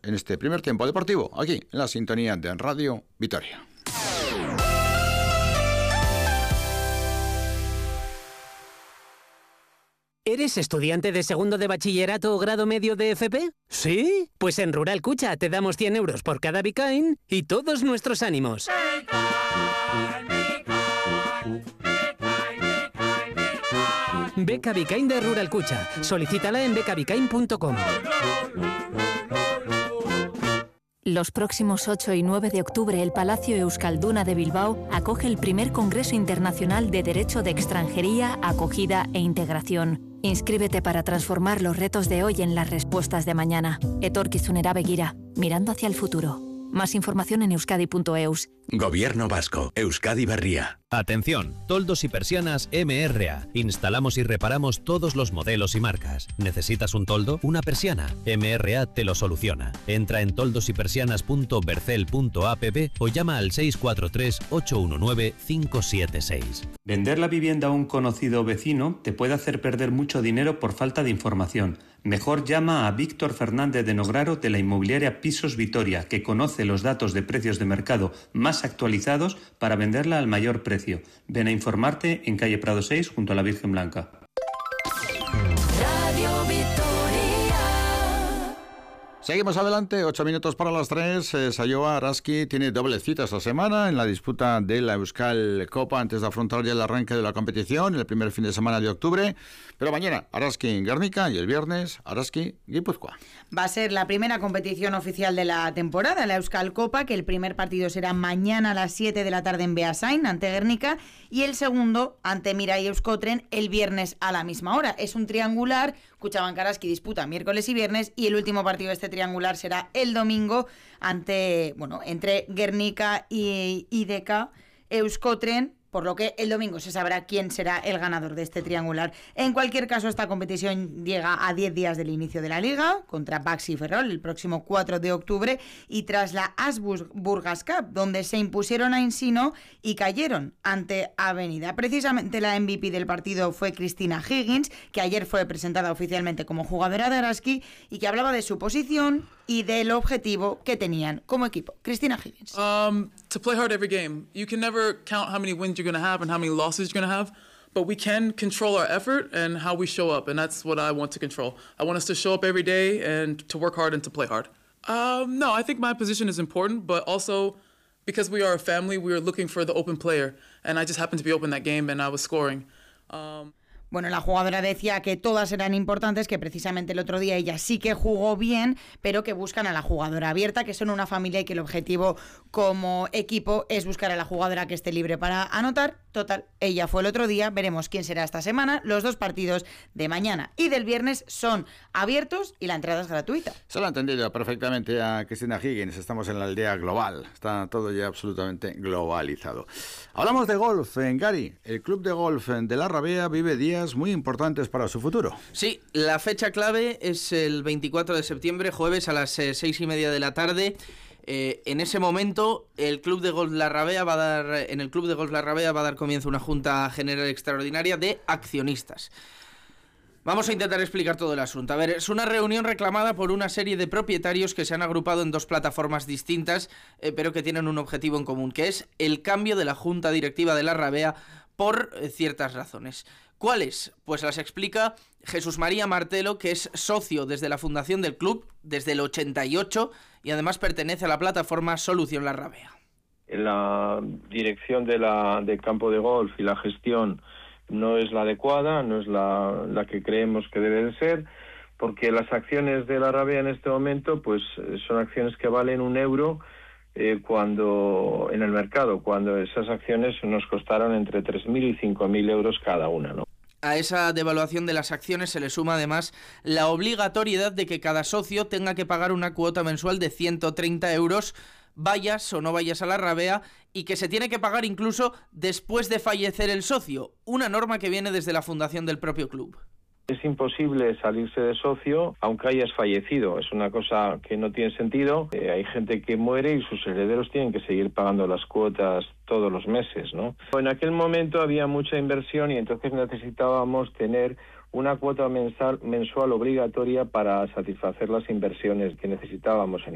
en este primer tiempo deportivo, aquí en la sintonía de Radio Vitoria. ¿Eres estudiante de segundo de bachillerato o grado medio de FP? ¿Sí? Pues en Rural Cucha te damos 100 euros por cada Bicain y todos nuestros ánimos. Beca Bicain de Rural Cucha. Solicítala en becabicain.com. Los próximos 8 y 9 de octubre, el Palacio Euskalduna de Bilbao acoge el primer Congreso Internacional de Derecho de Extranjería, Acogida e Integración. Inscríbete para transformar los retos de hoy en las respuestas de mañana. Etorkizunera begira, mirando hacia el futuro. Más información en euskadi.eus. Gobierno Vasco, Euskadi Berria. Atención, toldos y persianas MRA. Instalamos y reparamos todos los modelos y marcas. ¿Necesitas un toldo? ¿Una persiana? MRA te lo soluciona. Entra en toldosypersianas.bercel.app o llama al 643-819-576. Vender la vivienda a un conocido vecino te puede hacer perder mucho dinero por falta de información. Mejor llama a Víctor Fernández de Nograro de la inmobiliaria Pisos Vitoria, que conoce los datos de precios de mercado más actualizados para venderla al mayor precio. Ven a informarte en calle Prado 6 junto a la Virgen Blanca. Radio Vitoria. Seguimos adelante, 8 minutos para las 3. Sayoa Araski tiene doble cita esta semana en la disputa de la Euskal Copa antes de afrontar ya el arranque de la competición, el primer fin de semana de octubre. Pero mañana Araski en Guernica y el viernes Araski Guipúzcoa. Va a ser la primera competición oficial de la temporada, la Euskal Copa, que el primer partido será mañana a las 7 de la tarde en Beasain, ante Guernica, y el segundo ante Mirai Euskotren el viernes a la misma hora. Es un triangular, Kutxabank Araski disputa miércoles y viernes, y el último partido de este triangular será el domingo entre Guernica y IDK Euskotren, por lo que el domingo se sabrá quién será el ganador de este triangular. En cualquier caso, esta competición llega a 10 días del inicio de la Liga, contra Baxi y Ferrol, el próximo 4 de octubre, y tras la Asburgas Cup, donde se impusieron a Insino y cayeron ante Avenida. Precisamente la MVP del partido fue Cristina Higgins, que ayer fue presentada oficialmente como jugadora de Araski y que hablaba de su posición y del objetivo que tenían como equipo. Cristina Higgins. To play hard every game. You can never count how many wins you're going to have and how many losses you're going to have, but we can control our effort and how we show up, and that's what I want to control. I want us to show up every day and to work hard and to play hard. No, I think my position is important, but also because we are a family, we are looking for the open player, and I just happened to be open that game and I was scoring. Bueno, la jugadora decía que todas eran importantes, que precisamente el otro día ella sí que jugó bien, pero que buscan a la jugadora abierta, que son una familia y que el objetivo como equipo es buscar a la jugadora que esté libre para anotar. Total, ella fue el otro día, veremos quién será esta semana. Los dos partidos de mañana y del viernes son abiertos y la entrada es gratuita. Se lo ha entendido perfectamente a Cristina Higgins, estamos en la aldea global, está todo ya absolutamente globalizado. Hablamos de golf en Gari, el club de golf de La Rabea vive días muy importantes para su futuro. Sí, la fecha clave es el 24 de septiembre, jueves a las 6:30 de la tarde. En ese momento, el Club de Golf La Rabea va a dar comienzo a una Junta General Extraordinaria de accionistas. Vamos a intentar explicar todo el asunto. A ver, es una reunión reclamada por una serie de propietarios que se han agrupado en dos plataformas distintas, pero que tienen un objetivo en común, que es el cambio de la Junta Directiva de La Rabea por ciertas razones. ¿Cuáles? Pues las explica Jesús María Martelo, que es socio desde la fundación del club, desde el 88, y además pertenece a la plataforma Solución La Rabea. La dirección del campo de golf y la gestión no es la adecuada, no es la que creemos que debe de ser, porque las acciones de La Rabea en este momento pues son acciones que valen €1 cuando en el mercado, cuando esas acciones nos costaron entre 3.000 y 5.000 euros cada una, ¿no? A esa devaluación de las acciones se le suma además la obligatoriedad de que cada socio tenga que pagar una cuota mensual de 130 euros, vayas o no vayas a La Rabea, y que se tiene que pagar incluso después de fallecer el socio, una norma que viene desde la fundación del propio club. Es imposible salirse de socio aunque hayas fallecido, es una cosa que no tiene sentido. Hay gente que muere y sus herederos tienen que seguir pagando las cuotas todos los meses, ¿no? En aquel momento había mucha inversión y entonces necesitábamos tener una cuota mensual obligatoria para satisfacer las inversiones que necesitábamos.